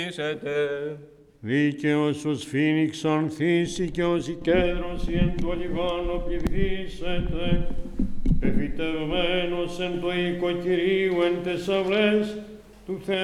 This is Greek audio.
Δίκαιος ως φοίνιξ ανθίσει και ως η κέντρωση εν το λιβάνο πληθύσεται, εφητευμένος εν το οίκο Κυρίου εν τες αυλές του Θεού.